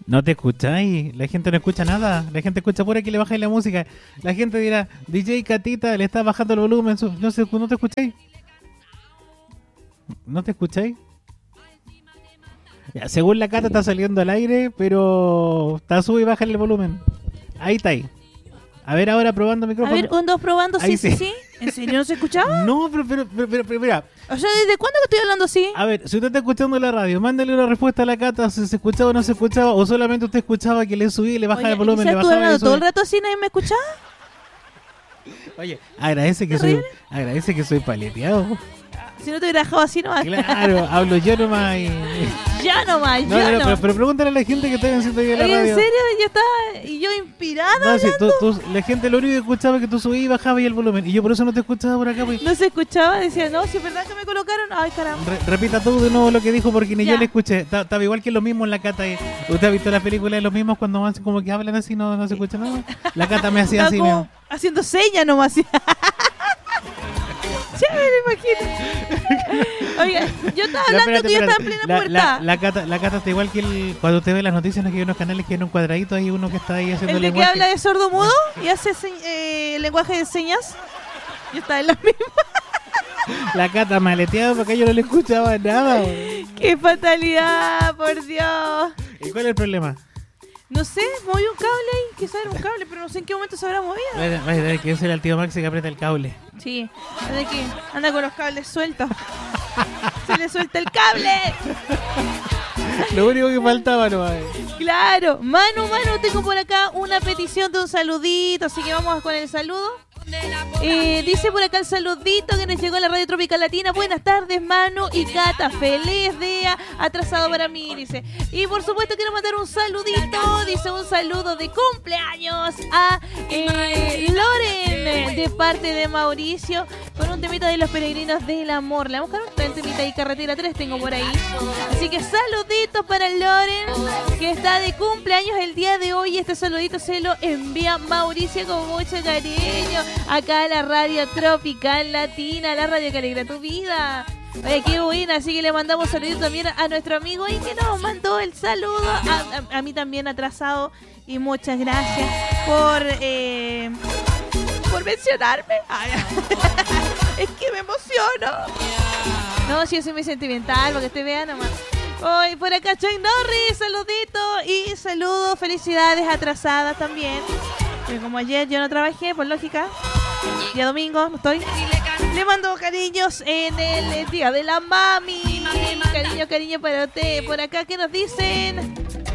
No te escucháis, la gente no escucha nada, la gente escucha por aquí, le bajáis la música, la gente dirá, DJ Catita le está bajando el volumen, no te escucháis. ¿No te escucháis? Ya, según la Cata está saliendo al aire, pero está sube y bájale el volumen. Ahí está ahí. A ver ahora probando micrófono. A ver, 1, 2 probando, Ahí sí. ¿En serio no se escuchaba? No, pero mira. O sea, ¿desde cuándo que estoy hablando así? A ver, si usted está escuchando la radio, mándale una respuesta a la Cata si se escuchaba o no se escuchaba, o solamente usted escuchaba que le subí y le bajaba el volumen, le ¿Estuve bajaba y hablando le todo el subí. rato así nadie me escuchaba? Oye, agradece que soy paleteado. Si no te hubiera dejado así nomás. Claro, hablo yo nomás y... Ya nomás, No, pero pregúntale a la gente que está haciendo ahí en la Oye, radio. ¿en serio? Yo estaba... Y yo inspirada No, sí, hablando. la gente lo único que escuchaba es que tú subías y bajabas y el volumen. Y yo por eso no te escuchaba por acá. Pues. No se escuchaba, decía, no, si es verdad que me colocaron. Ay, caramba. Repita todo de nuevo lo que dijo porque ni Ya. yo le escuché. Estaba igual que lo mismo en la Cata. ¿Usted ha visto la película de los mismos cuando van como que hablan así no se escucha nada? La Cata me hacía así. Como haciendo señas nomás. Ya me lo imagino. Oiga, yo estaba hablando que yo estaba en plena pubertad. La Cata está igual que cuando usted ve las noticias, ¿no? Que hay unos canales que hay un cuadradito, hay uno que está ahí haciendo El de que lenguaje. habla de sordo mudo y hace lenguaje de señas. Yo estaba en la misma. La Cata maleteada porque yo no le escuchaba nada. ¡Qué fatalidad, por Dios! ¿Y cuál es el problema? No sé, moví un cable ahí, quizás era un cable, pero no sé en qué momento se habrá movido. Vaya, que ese era el tío Maxi que aprieta el cable. Sí, de que anda con los cables sueltos. ¡Se le suelta el cable! Lo único que faltaba no hay. Claro, Manu, tengo por acá una petición de un saludito, así que vamos con el saludo. Dice por acá el saludito que nos llegó a la Radio Tropical Latina. Buenas tardes, Manu y Cata. Feliz día atrasado para mí, dice. Y por supuesto quiero mandar un saludito. Dice un saludo de cumpleaños a Loren de parte de Mauricio con un temita de los peregrinos del amor. Le vamos a buscar un temita y Carretera 3 tengo por ahí. Así que saluditos para Loren que está de cumpleaños el día de hoy. Este saludito se lo envía Mauricio con mucho cariño acá a la Radio Tropical Latina, la radio que alegra tu vida. Oye, qué buena, así que le mandamos saludos también a nuestro amigo y que nos mandó el saludo, a mí también atrasado, y muchas gracias por mencionarme. Ay, es que me emociono. No, si yo soy muy sentimental, para que te vean nomás. Hoy por acá Chuck Norris, saludito y saludos, felicidades atrasadas también. Pero como ayer yo no trabajé, por lógica, día domingo no estoy. Le mando cariños en el día de la mami. Cariño para usted. Por acá, ¿qué nos dicen?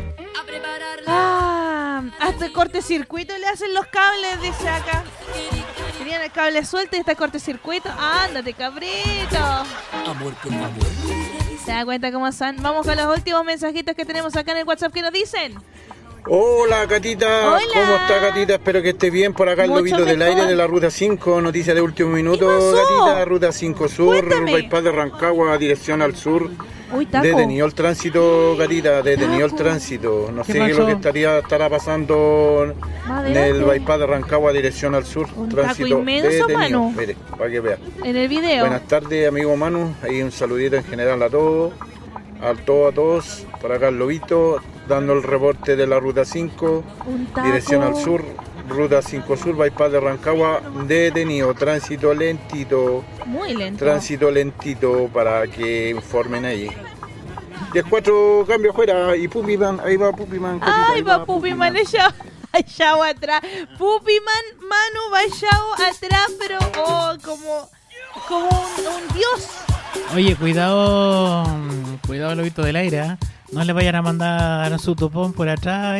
Hasta cortocircuito le hacen los cables, dice acá. Tenían el cable suelto y está cortocircuito. Ándate, cabrito. Amor con amor. ¿Se da cuenta cómo son? Vamos con los últimos mensajitos que tenemos acá en el WhatsApp. ¿Qué nos dicen? Hola, Catita. Hola. ¿Cómo está, Catita? Espero que esté bien. Por acá el Mucho lobito del mejor. aire de la Ruta 5. Noticia de último minuto, pasó? Catita. Ruta 5 Sur, Cuéntame. bypass de Rancagua, dirección al sur. Uy, taco. Detenido el tránsito, Catita. Detenido el tránsito. No ¿Qué sé qué es pasó? lo que estará pasando Más en el adelante. bypass de Rancagua, dirección al sur. Un Tránsito taco inmenso, detenido. Manu. Mire, para que vea. En el video. Buenas tardes, amigo Manu. Ahí un saludito en general a todos. A todos. Por acá el lobito, dando el reporte de la Ruta 5. Un taco. Dirección al sur, Ruta 5 Sur, bypass de Rancagua, detenido, tránsito lentito, Muy lento. para que informen ahí. 10-4, cambio afuera, y Pupiman, ahí va Pupiman. Catita, Ay, ahí va Pupiman, allá atrás. Pupiman, Manu, vaya atrás, pero como un dios. Oye, cuidado lobito del aire, ¿eh? No le vayan a mandar su topón por atrás.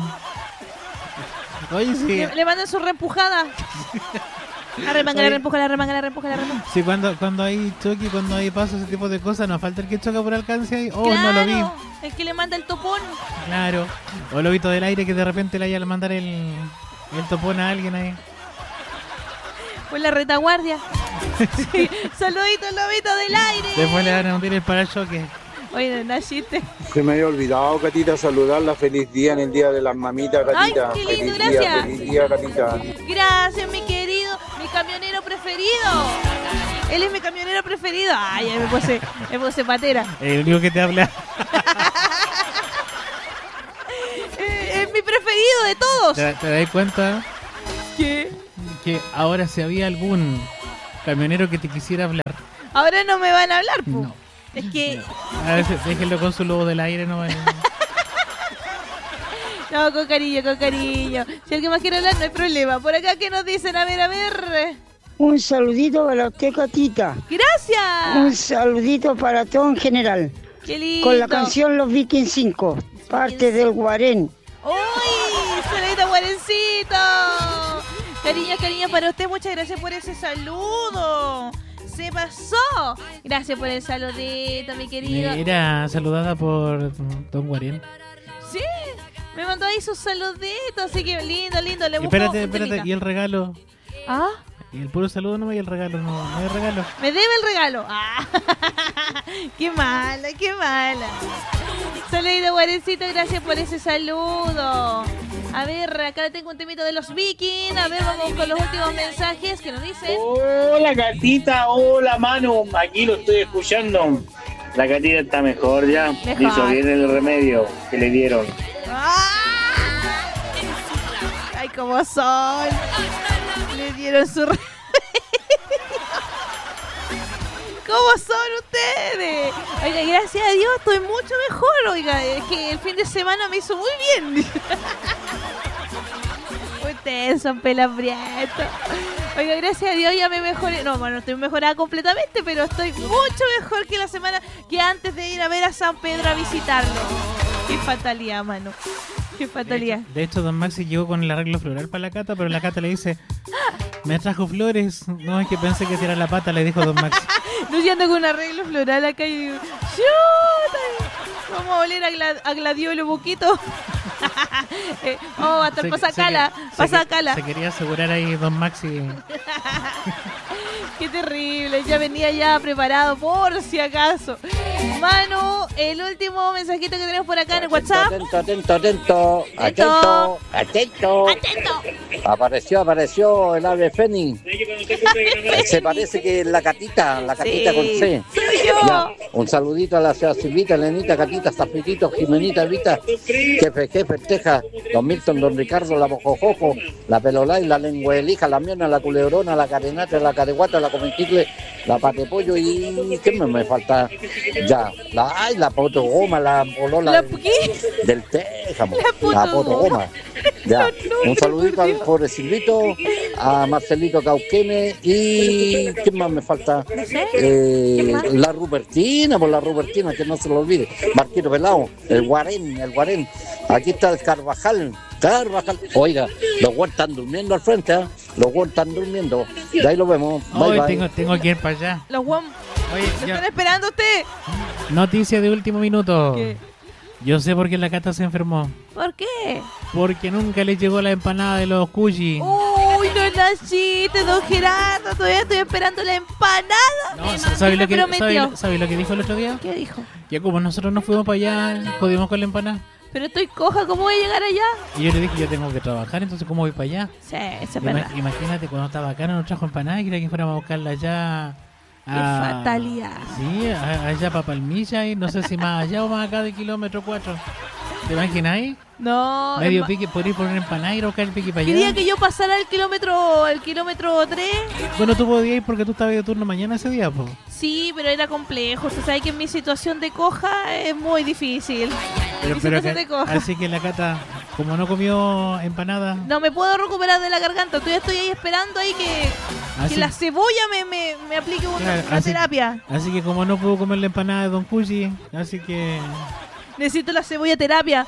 Oye, sí. Le mandan su reempujada. Arremanga, la reempuja. Sí, cuando hay choque, cuando hay paso, ese tipo de cosas, nos falta el que choca por alcance ahí. Oh, Claro, no lo vi. el que le manda el topón. Claro. O lobito del aire que de repente le vaya a mandar el topón a alguien ahí. Pues la retaguardia. Sí. Saluditos, lobito del aire. Después le van a hundir el parachoque. Oye, no chiste. Se me había olvidado, Catita, saludarla. Feliz día en el Día de las Mamitas, Catita. Ay, qué lindo, feliz gracias. Feliz día, Catita. Gracias, mi querido, mi camionero preferido. Él es mi camionero preferido. Ay, ya me puse patera. El único que te habla. todos. ¿Te das cuenta ¿Qué? que ahora si había algún camionero que te quisiera hablar? Ahora no me van a hablar, po. No. Es que... A veces déjenlo con su lobo del aire, no vale. No, con cariño, con cariño. Si alguien más quiere hablar, no hay problema. Por acá, ¿qué nos dicen? A ver. Un saludito para usted, Catita. Un ¡Gracias! saludito para todo en general. ¡Qué lindo! Con la canción Los Vikings 5, parte del Guarén. ¡Uy! ¡Saludito, Guarencito! Cariño para usted. Muchas gracias por ese saludo. Se pasó. Gracias por el saludito, mi querido. Era saludada por Don Guarén. Sí, me mandó ahí sus saluditos. Así que lindo. Le busco Espérate, un temita. ¿y el regalo? ¿Ah? Y el puro saludo no, y el regalo no hay regalo. Me debe el regalo. ¡Ah! ¡Qué mala! Saludito, Guarencito, gracias por ese saludo. A ver, acá tengo un temito de los Vikings. A ver, vamos con los últimos mensajes que nos dicen. Hola, Catita. Hola, Manu. Aquí lo estoy escuchando. La Catita está mejor ya. Mejor. Hizo bien el remedio que le dieron. ¡Ah! ¡Ay, cómo son! Le dieron su remedio. ¿Cómo son ustedes? Oiga, gracias a Dios estoy mucho mejor. Oiga, es que el fin de semana me hizo muy bien. Ustedes son pelabrietos. Oiga, gracias a Dios ya me mejoré. No, bueno, estoy mejorada completamente, pero estoy mucho mejor que la semana que antes de ir a ver a San Pedro a visitarlo. Qué fatalidad, mano. Qué fatalidad. De hecho, Don Maxi llegó con el arreglo floral para la Cata, pero la Cata le dice: me trajo flores. No, es que pensé que era la pata, le dijo Don Maxi. No, yo ando con un arreglo floral acá y digo, ¡chuta! Vamos a oler a gladiolo poquito. Oh, hasta el pasacala. Se quería asegurar ahí Don Maxi. Qué terrible, ya venía ya preparado por si acaso. Manu, el último mensajito que tenemos por acá en el WhatsApp. Atento. Apareció el ave fénix. Se parece que la Catita Sí, con C. soy yo. Ya, un saludito a la señora Silvita, Elenita, Catita, Zafitito, Jimenita, Vita, que festeja, Don Milton, Don Ricardo, la Mojojojo, la Pelolay, la Lengua Elija, la Miona, la Culebrona, la Carenata, la Careguata, la Comenticle, la Patepollo y... ¿qué me falta? Ya, la Potogoma, la Polola ¿La qué? del Téjamo, La la Potogoma. Ya, un saludito al pobre Silvito, a Marcelito Cauquene y... ¿quién más me falta? No sé. La Rupertina, por la Rupertina, que no se lo olvide. Marquito Pelao, el Guarén. Aquí está el Carvajal. Oiga, los güeyes están durmiendo al frente, ¿eh? Los güeyes están durmiendo. De ahí lo vemos. Hoy Bye. tengo que ir para allá. Los guam. Oye, ¿Me están esperando usted? noticia de último minuto. ¿Qué? Yo sé por qué la Cata se enfermó. ¿Por qué? Porque nunca le llegó la empanada de los cuyi. Uy, no naciste, don Gerardo. Todavía estoy esperando la empanada. No, ¿sabes me lo que prometió. ¿sabes lo que dijo el otro día? ¿Qué dijo? Que como nosotros nos fuimos para allá, jodimos con la empanada. Pero estoy coja, ¿cómo voy a llegar allá? Y yo le dije, yo tengo que trabajar, entonces ¿cómo voy para allá? Sí, eso es verdad. Imagínate cuando estaba acá, no nos trajo empanada y quería que fuéramos a buscarla allá. Qué fatalidad. Sí, allá para Palmilla y no sé si más allá o más acá de kilómetro 4. ¿Te imagináis? No. Medio pique, podrías poner empanada y ir a buscar el pique para allá. Quería que yo pasara el kilómetro 3. Bueno, tú podías ir porque tú estabas de turno mañana ese día, po. Sí, pero era complejo. Usted sabe que en mi situación de coja es muy difícil. Mi situación de coja. Así que la Cata, como no comió empanada, No me puedo recuperar de la garganta. Todavía estoy ahí esperando ahí que Así- la cebolla me aplique Claro, una terapia. así que como no pudo comer la empanada de Don Cuyi, así que... Necesito la cebolla terapia.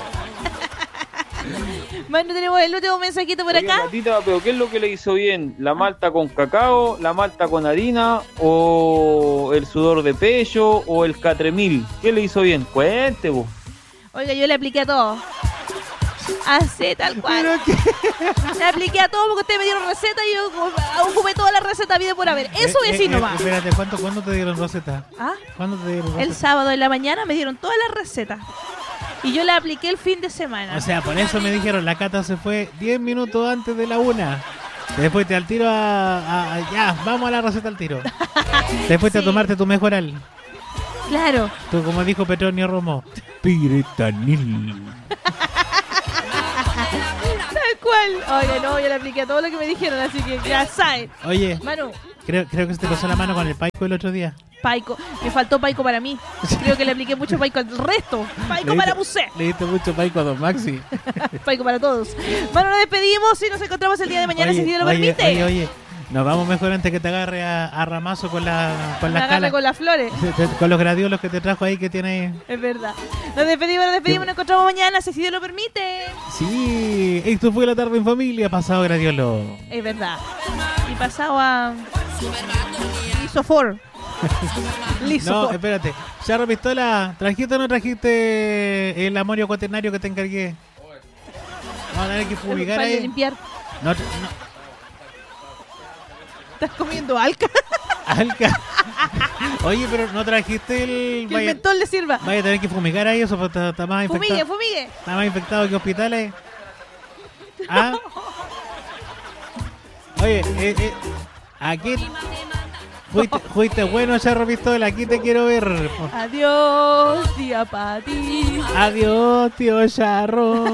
Bueno, tenemos el último mensajito por Oiga, acá. Catita, pero ¿qué es lo que le hizo bien? ¿La malta con cacao, la malta con harina o el sudor de pecho o el catremil? ¿Qué le hizo bien? Cuente, vos. Oiga, yo le apliqué a todo. Así, tal cual. Le apliqué a todo porque ustedes me dieron receta y yo ocupé toda la receta vida por haber. Eso es así nomás. Espérate, ¿cuándo te dieron receta? ¿Ah? ¿Cuándo te dieron receta? El sábado en la mañana me dieron todas las recetas. Y yo la apliqué el fin de semana. O sea, por eso me dijeron, la Cata se fue 10 minutos antes de la 1. Después te al tiro ya, vamos a la receta al tiro. Después te a Sí. tomarte tu mejoral. Claro. Tú, como dijo Petronio Romo, Piretanil. ¿Cuál? Oye, no, yo le apliqué a todo lo que me dijeron, así que ya saben. Oye, Manu, creo que se te pasó la mano con el paico el otro día. Paico. Me faltó Paico para mí. Creo que le apliqué mucho Paico al resto. Paico para Musé. Le diste mucho paico a Don Maxi. Paico para todos. Bueno, nos despedimos y nos encontramos el día de mañana, si Dios lo permite. Oye. Nos vamos mejor antes que te agarre a Ramazo con las calas. Con las flores. Con los gradiolos que te trajo ahí que tiene. Es verdad. Nos despedimos, nos encontramos mañana, si Dios lo permite. Sí, esto fue La Tarde en Familia, pasado gradiolo. Es verdad. Y pasado a Lisofor. No, espérate. Charro Pistola, ¿trajiste o no trajiste el amonio cuaternario que te encargué? Vamos a tener que fumigar para ahí. Limpiar. No. ¿Estás comiendo alca? Alca. Oye, pero no trajiste el... Que el mentol le sirva. Vaya a tener que fumigar ahí, eso está más infectado. Fumigue. Está más infectado que hospitales. ¿Ah? Oye, aquí... Fuiste bueno, Charro Pistola, aquí te quiero ver. Adiós, tía Pati. Adiós, tío Charro.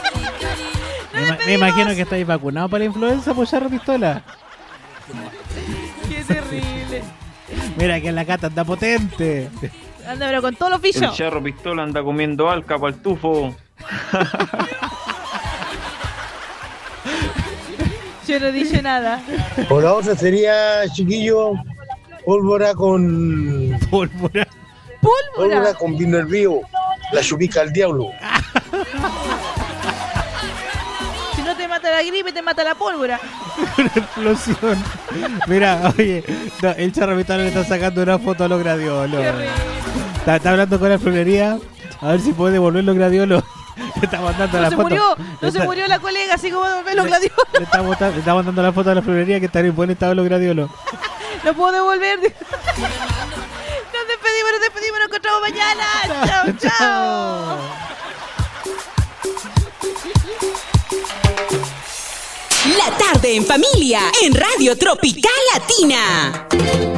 Me imagino que estáis vacunados para la influenza, pues Charro Pistola. Qué terrible. Mira que la Cata anda potente. Anda, pero con todos los bichos. El Charro Pistola anda comiendo alca para el tufo. Yo no dije nada. O la otra sería, chiquillo, pólvora con vino hervido, la chupica al diablo. Si no te mata la gripe, te mata la pólvora. Una explosión. Mira, oye, no, el Charro Pistola le está sacando una foto a los gradiolos. Está hablando con la florería a ver si puede devolver los gradiolos. Le está mandando la foto. Se murió la colega, así como devolver los gladiolos. Le está mandando la foto a la florería que está en buen estado los gradiolos. No puedo devolver. Nos despedimos, nos encontramos mañana. Chao. La tarde en familia en Radio Tropical Latina.